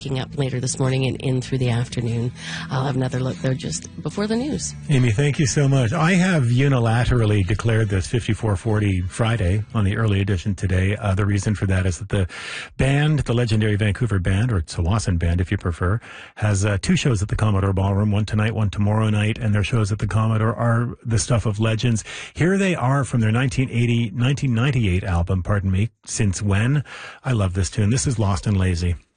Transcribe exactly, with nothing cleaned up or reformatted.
up later this morning and in through the afternoon. I'll have another look there just before the news. Amy, thank you so much. I have unilaterally declared this fifty-four forty Friday on the early edition today. Uh, the reason for that is that the band, the legendary Vancouver band, or Tsawwassen band if you prefer, has uh, two shows at the Commodore Ballroom, one tonight, one tomorrow night, and their shows at the Commodore are the stuff of legends. Here they are from their nineteen eighty, nineteen ninety-eight album, pardon me, Since When? I love this tune. This is Lost and Lazy.